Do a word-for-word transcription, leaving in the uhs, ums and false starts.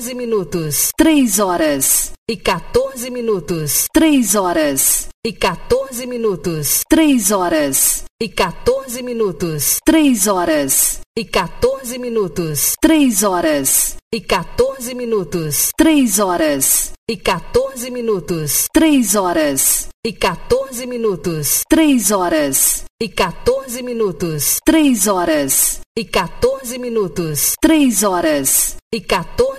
quatorze minutos, três horas e quatorze minutos, três horas e quatorze minutos, três horas e quatorze minutos, três horas e quatorze minutos, três horas e quatorze minutos, três horas e quatorze minutos, três horas e quatorze minutos, três horas e quatorze minutos, três horas e quatorze minutos, três horas e quatorze